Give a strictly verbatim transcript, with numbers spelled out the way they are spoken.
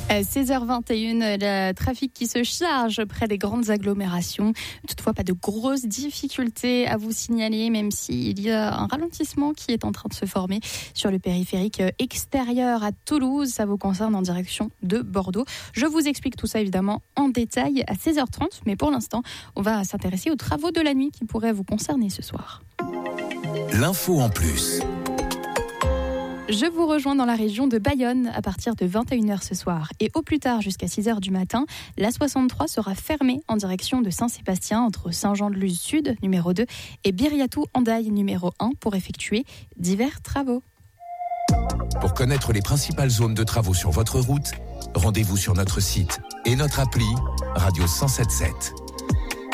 À seize heures vingt et une, le trafic qui se charge près des grandes agglomérations. Toutefois, pas de grosses difficultés à vous signaler, même s'il y a un ralentissement qui est en train de se former sur le périphérique extérieur à Toulouse. Ça vous concerne en direction de Bordeaux. Je vous explique tout ça évidemment en détail à seize heures trente, mais pour l'instant, on va s'intéresser aux travaux de la nuit qui pourraient vous concerner ce soir. L'info en plus. Je vous rejoins dans la région de Bayonne à partir de vingt et une heures ce soir. Et au plus tard, jusqu'à six heures du matin, l'A soixante-trois sera fermée en direction de Saint-Sébastien entre Saint-Jean-de-Luz Sud, numéro deux, et Biriatou-Andaille, numéro un, pour effectuer divers travaux. Pour connaître les principales zones de travaux sur votre route, rendez-vous sur notre site et notre appli Radio cent sept sept.